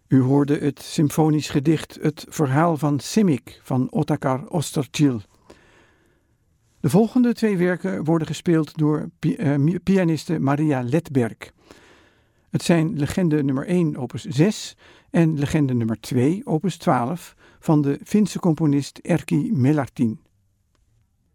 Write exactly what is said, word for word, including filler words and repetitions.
U hoorde het symfonisch gedicht Het Verhaal van Simic van Otakar Ostertjil. De volgende twee werken worden gespeeld door pi- uh, pianiste Maria Ledberg. Het zijn legende nummer één opus zes en legende nummer twee opus twaalf van de Finse componist Erkki Melartin.